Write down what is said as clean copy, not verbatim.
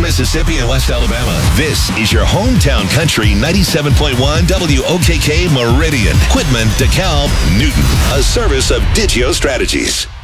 Mississippi and West Alabama. This is your hometown country 97.1 WOKK Meridian. Quitman, DeKalb, Newton. A service of Digio Strategies.